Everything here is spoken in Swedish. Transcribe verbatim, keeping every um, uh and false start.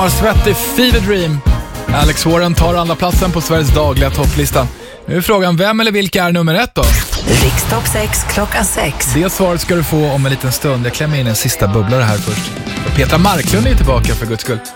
Svettig Fever Dream. Alex Warren tar andra platsen på Sveriges dagliga topplista. Nu är frågan, vem eller vilka är nummer ett då? Riksdag sex klockan sex. Det svaret ska du få om en liten stund. Jag klämmer in en sista bubblare här först. Petra Marklund är tillbaka för guds skull.